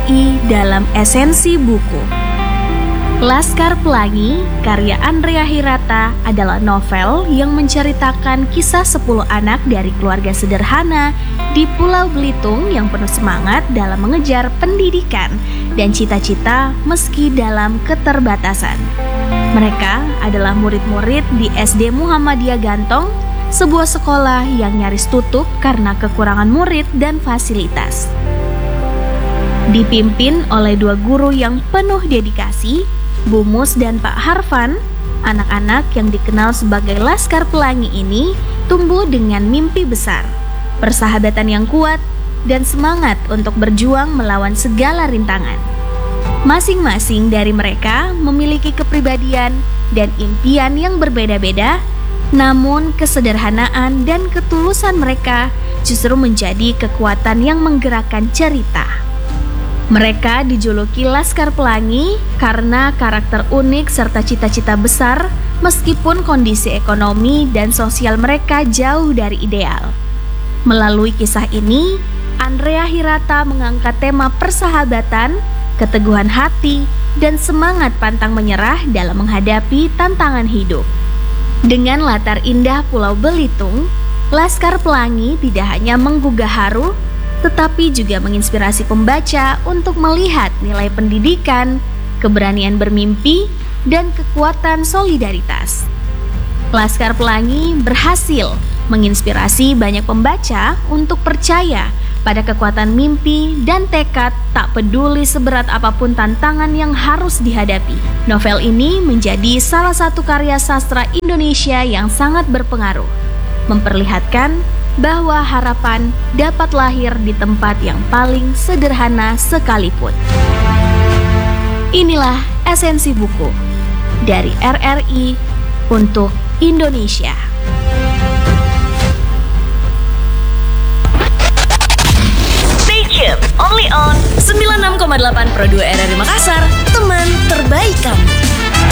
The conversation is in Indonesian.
RRI dalam esensi buku. Laskar Pelangi, karya Andrea Hirata, adalah novel yang menceritakan kisah 10 anak dari keluarga sederhana di Pulau Belitung yang penuh semangat dalam mengejar pendidikan dan cita-cita meski dalam keterbatasan. Mereka adalah murid-murid di SD Muhammadiyah Gantong, sebuah sekolah yang nyaris tutup karena kekurangan murid dan fasilitas. Dipimpin oleh 2 guru yang penuh dedikasi, Bu Mus dan Pak Harfan, anak-anak yang dikenal sebagai Laskar Pelangi ini tumbuh dengan mimpi besar, persahabatan yang kuat, dan semangat untuk berjuang melawan segala rintangan. Masing-masing dari mereka memiliki kepribadian dan impian yang berbeda-beda, namun kesederhanaan dan ketulusan mereka justru menjadi kekuatan yang menggerakkan cerita. Mereka dijuluki Laskar Pelangi karena karakter unik serta cita-cita besar meskipun kondisi ekonomi dan sosial mereka jauh dari ideal. Melalui kisah ini, Andrea Hirata mengangkat tema persahabatan, keteguhan hati, dan semangat pantang menyerah dalam menghadapi tantangan hidup. Dengan latar indah Pulau Belitung, Laskar Pelangi tidak hanya menggugah haru, tetapi juga menginspirasi pembaca untuk melihat nilai pendidikan, keberanian bermimpi, dan kekuatan solidaritas. Laskar Pelangi berhasil menginspirasi banyak pembaca untuk percaya pada kekuatan mimpi dan tekad tak peduli seberat apapun tantangan yang harus dihadapi. Novel ini menjadi salah satu karya sastra Indonesia yang sangat berpengaruh, memperlihatkan bahwa harapan dapat lahir di tempat yang paling sederhana sekalipun. Inilah esensi buku dari RRI untuk Indonesia. Stay tuned, only on 96,8 Pro 2 RRI Makassar, teman terbaik kamu.